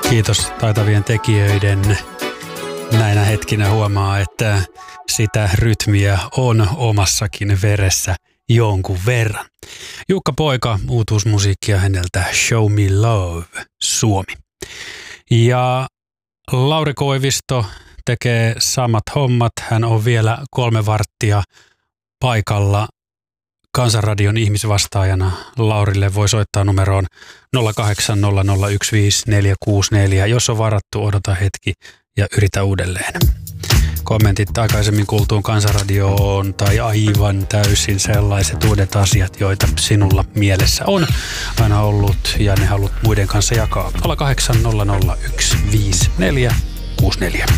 Kiitos taitavien tekijöiden. Näinä hetkinä huomaa, että sitä rytmiä on omassakin veressä jonkun verran. Jukka Poika, uutuusmusiikkia häneltä Show Me Love, Suomi. Ja Lauri Koivisto tekee samat hommat. Hän on vielä 3 varttia paikalla Kansanradion ihmisvastaajana. Laurille voi soittaa numeroon 0800155464. Jos on varattu, odota hetki ja yritä uudelleen. Kommentit aikaisemmin kuultuun Kansanradioon tai aivan täysin sellaiset uudet asiat, joita sinulla mielessä on aina ollut ja ne haluat muiden kanssa jakaa. 0800155464.